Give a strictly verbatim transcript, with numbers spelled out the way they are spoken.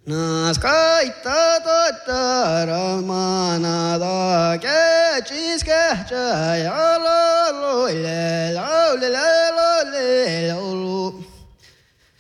Naskaita totara manada ke chiske chaya lo lo le lo le la